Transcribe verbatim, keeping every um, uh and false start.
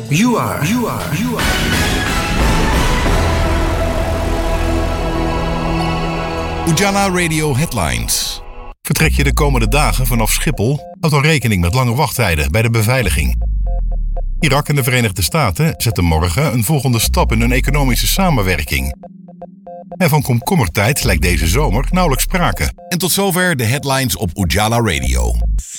You are, you are, you are. Ujala Radio Headlines. Vertrek je de komende dagen vanaf Schiphol, houd dan rekening met lange wachttijden bij de beveiliging. Irak en de Verenigde Staten zetten morgen een volgende stap in hun economische samenwerking. En van komkommertijd lijkt deze zomer nauwelijks sprake. En tot zover de headlines op Ujala Radio.